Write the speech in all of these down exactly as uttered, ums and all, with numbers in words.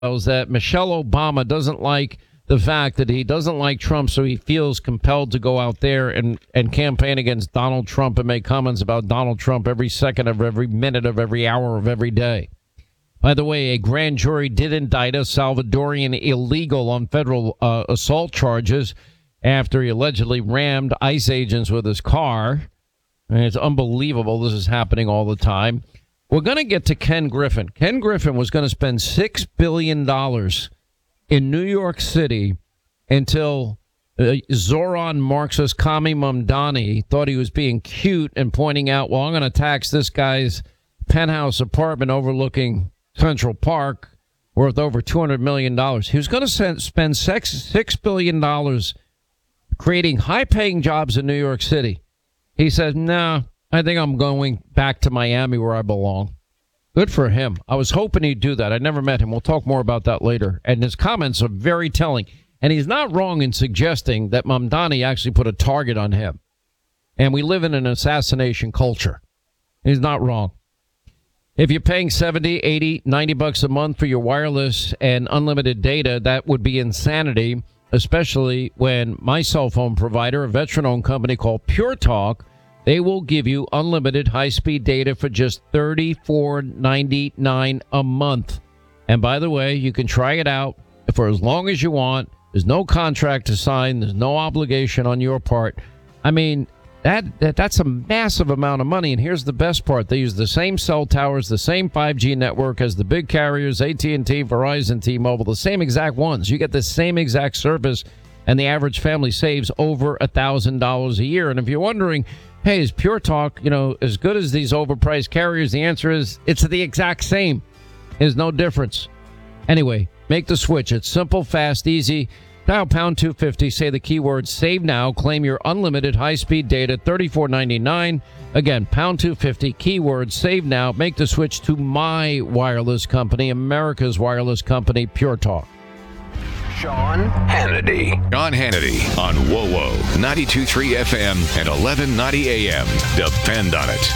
that Michelle Obama doesn't like the fact that he doesn't like Trump, so he feels compelled to go out there and, and campaign against Donald Trump and make comments about Donald Trump every second of every minute of every hour of every day. By the way, a grand jury did indict a Salvadorian illegal on federal uh, assault charges after he allegedly rammed ICE agents with his car. And it's unbelievable. This is happening all the time. We're going to get to Ken Griffin. Ken Griffin was going to spend six billion dollars in New York City until uh, Zoran Marxist Kami Mamdani thought he was being cute and pointing out, well, I'm going to tax this guy's penthouse apartment overlooking Central Park worth over two hundred million dollars. He was going to spend six billion dollars creating high-paying jobs in New York City. He said, no, I think I'm going back to Miami where I belong. Good for him. I was hoping he'd do that. I never met him. We'll talk more about that later. And his comments are very telling. And he's not wrong in suggesting that Mamdani actually put a target on him. And we live in an assassination culture. He's not wrong. If you're paying seventy, eighty, ninety bucks a month for your wireless and unlimited data, that would be insanity, especially when my cell phone provider, a veteran-owned company called Pure Talk, they will give you unlimited high-speed data for just thirty-four ninety-nine a month. And by the way, you can try it out for as long as you want. There's no contract to sign. There's no obligation on your part. I mean, that, that that's a massive amount of money. And here's the best part. They use the same cell towers, the same five G network as the big carriers, A T and T, Verizon, T-Mobile, the same exact ones. You get the same exact service, and the average family saves over one thousand dollars a year. And if you're wondering, hey, is Pure Talk, you know, as good as these overpriced carriers? The answer is it's the exact same. There's no difference. Anyway, make the switch. It's simple, fast, easy. Dial pound two fifty, say the keyword save now, claim your unlimited high-speed data, thirty-four ninety-nine. Again, pound two fifty, keyword save now. Make the switch to my wireless company, America's wireless company, Pure Talk. Sean Hannity. Sean Hannity on W O W O ninety-two point three F M and eleven ninety A M. Depend on it.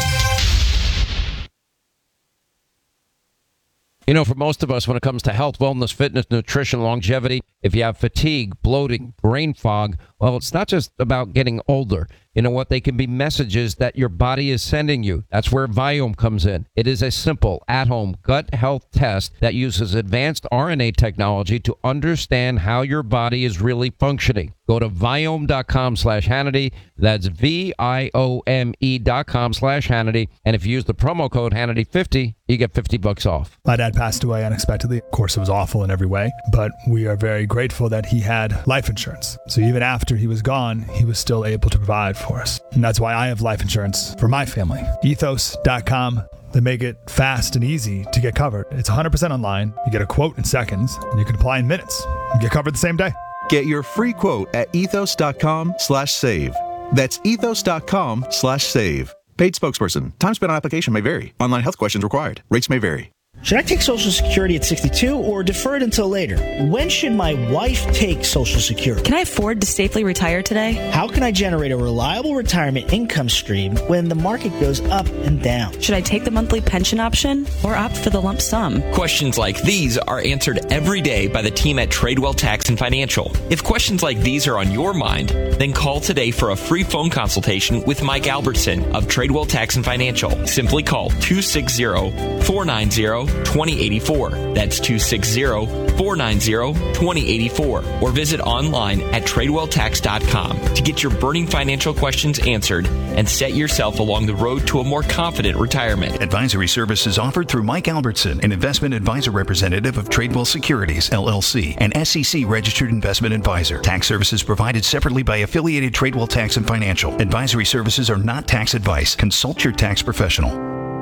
You know, for most of us, when it comes to health, wellness, fitness, nutrition, longevity, if you have fatigue, bloating, brain fog, well, it's not just about getting older. You know what? They can be messages that your body is sending you. That's where Viome comes in. It is a simple, at-home gut health test that uses advanced R N A technology to understand how your body is really functioning. Go to Viome.com slash Hannity. That's V I O M E dot com slash Hannity. And if you use the promo code Hannity fifty, you get fifty bucks off. My dad passed away unexpectedly. Of course, it was awful in every way, but we are very grateful that he had life insurance. So even after he was gone, he was still able to provide for us. And that's why I have life insurance for my family. Ethos dot com. They make it fast and easy to get covered. It's one hundred percent online. You get a quote in seconds, and you can apply in minutes. You get covered the same day. Get your free quote at ethos.com slash save. That's ethos.com slash save. Paid spokesperson. Time spent on application may vary. Online health questions required. Rates may vary. Should I take Social Security at sixty-two or defer it until later? When should my wife take Social Security? Can I afford to safely retire today? How can I generate a reliable retirement income stream when the market goes up and down? Should I take the monthly pension option or opt for the lump sum? Questions like these are answered every day by the team at Tradewell Tax and Financial. If questions like these are on your mind, then call today for a free phone consultation with Mike Albertson of Tradewell Tax and Financial. Simply call two six zero, four nine zero, two zero eight four. That's two six zero, four nine zero, two zero eight four. Or visit online at tradewell tax dot com to get your burning financial questions answered and set yourself along the road to a more confident retirement. Advisory services offered through Mike Albertson, an investment advisor representative of Tradewell Securities, L L C, an S E C registered investment advisor. Tax services provided separately by affiliated Tradewell Tax and Financial. Advisory services are not tax advice. Consult your tax professional.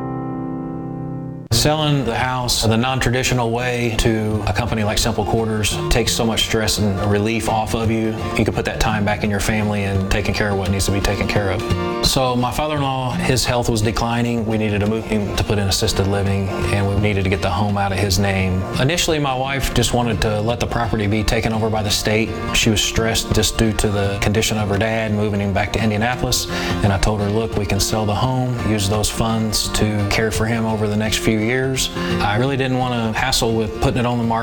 Selling the house the non-traditional way to a company like Simple Quarters takes so much stress and relief off of you. You can put that time back in your family and taking care of what needs to be taken care of. So my father-in-law, his health was declining. We needed to move him to put in assisted living, and we needed to get the home out of his name. Initially, my wife just wanted to let the property be taken over by the state. She was stressed just due to the condition of her dad moving him back to Indianapolis. And I told her, look, we can sell the home, use those funds to care for him over the next few years. years. I really didn't want to hassle with putting it on the market